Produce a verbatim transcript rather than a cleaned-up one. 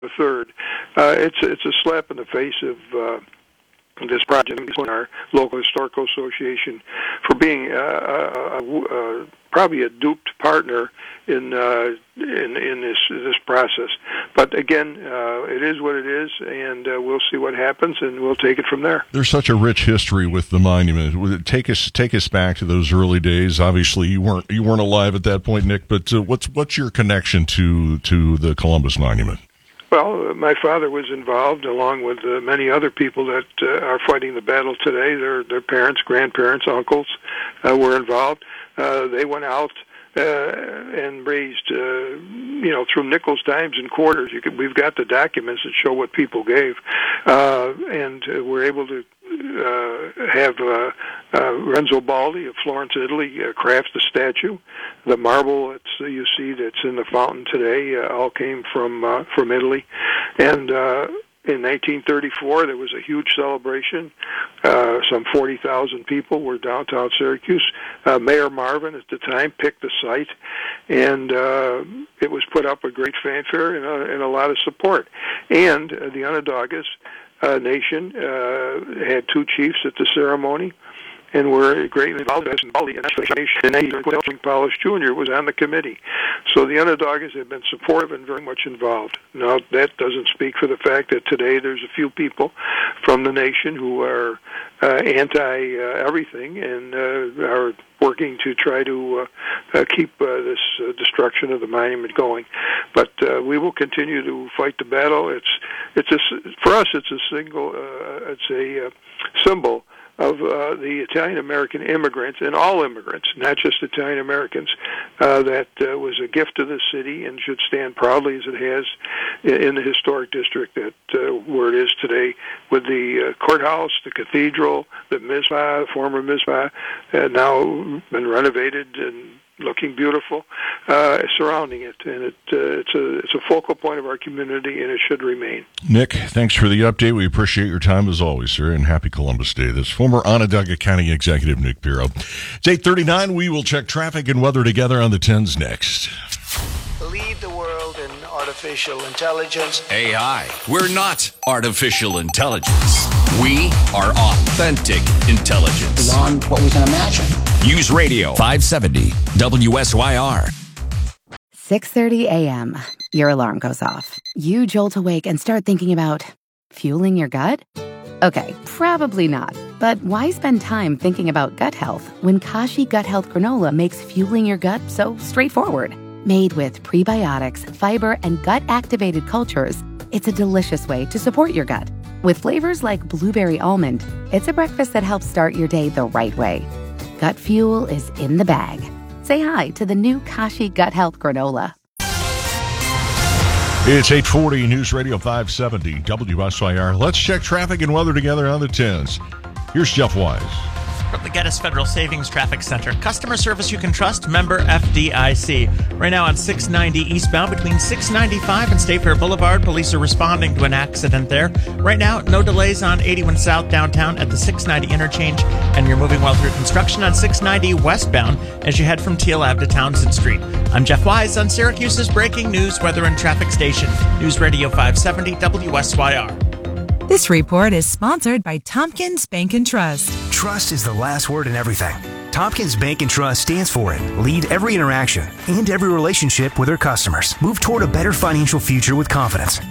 the third. Uh, it's it's a slap in the face of uh, this project in our local historical association for being uh, a, a, a, probably a duped partner in uh, in in this this process. But again, uh, it is what it is, and uh, we'll see what happens, and we'll take it from there. There's such a rich history with the monument. Take us take us back to those early days. Obviously, you weren't you weren't alive at that point, Nick. But uh, what's what's your connection to to the Columbus Monument? Well, my father was involved, along with uh, many other people that uh, are fighting the battle today. Their their parents, grandparents, uncles uh, were involved. Uh, they went out uh, and raised, uh, you know, through nickels, dimes, and quarters. You could, we've got the documents that show what people gave, uh, and uh, we're able to uh, have uh, uh, Renzo Baldi of Florence, Italy, uh, craft the statue. The marble that's uh, you see that's in the fountain today uh, all came from uh, from Italy, and uh, in nineteen thirty-four there was a huge celebration. Uh, some forty thousand people were downtown Syracuse. Uh, Mayor Marvin at the time picked the site, and uh, it was put up with great fanfare and a, and a lot of support. And uh, the Onondagas uh, Nation uh, had two chiefs at the ceremony, and were greatly involved in it. And Paulus Junior was on the committee. So the Onondagas have been supportive and very much involved. Now, that doesn't speak for the fact that today there's a few people from the nation who are uh, anti-everything uh, and uh, are working to try to uh, uh, keep uh, this uh, destruction of the monument going. But uh, we will continue to fight the battle. It's it's a, for us, it's a single, uh, it's a uh, symbol of uh, the Italian-American immigrants, and all immigrants, not just Italian-Americans, uh, that uh, was a gift to the city and should stand proudly as it has in the historic district that uh, where it is today, with the uh, courthouse, the cathedral, the Mizpah, former Mizpah, uh, now been renovated and looking beautiful, uh, surrounding it, and it, uh, it's a it's a focal point of our community, and it should remain. Nick, thanks for the update. We appreciate your time as always, sir, and happy Columbus Day. This former Onondaga County Executive Nick Pirro. It's eight thirty-nine. We will check traffic and weather together on the tens next. Lead the world in artificial intelligence. A I. We're not artificial intelligence. We are authentic intelligence. Beyond what we can imagine. News Radio five seventy W S Y R. six thirty a.m. Your alarm goes off. You jolt awake and start thinking about fueling your gut? Okay, probably not. But why spend time thinking about gut health when Kashi Gut Health Granola makes fueling your gut so straightforward? Made with prebiotics, fiber, and gut-activated cultures, it's a delicious way to support your gut. With flavors like blueberry almond, it's a breakfast that helps start your day the right way. Gut fuel is in the bag. Say hi to the new Kashi Gut Health Granola. It's eight forty, News Radio five seventy W S Y R. Let's check traffic and weather together on the tens. Here's Jeff Wise. From the Geddes Federal Savings Traffic Center. Customer service you can trust, member F D I C. Right now on six ninety eastbound between six ninety-five and State Fair Boulevard, police are responding to an accident there. Right now, no delays on eighty-one south downtown at the six ninety interchange, and you're moving well through construction on six ninety westbound as you head from Teal Ave to Townsend Street. I'm Jeff Wise on Syracuse's breaking news, weather, and traffic station. News Radio five seventy W S Y R. This report is sponsored by Tompkins Bank and Trust. Trust is the last word in everything. Tompkins Bank and Trust stands for it. Lead every interaction and every relationship with their customers. Move toward a better financial future with confidence.